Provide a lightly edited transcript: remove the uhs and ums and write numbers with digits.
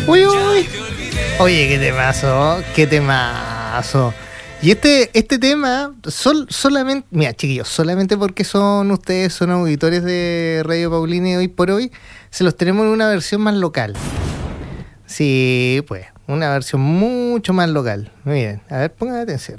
Uy, uy. Oye, qué temazo, qué temazo. Y este tema, solamente, mira, chiquillos, solamente porque ustedes son auditores de Radio Paulini hoy por hoy, se los tenemos en una versión más local. Sí, pues, una versión mucho más local. Muy bien, a ver, pongan atención.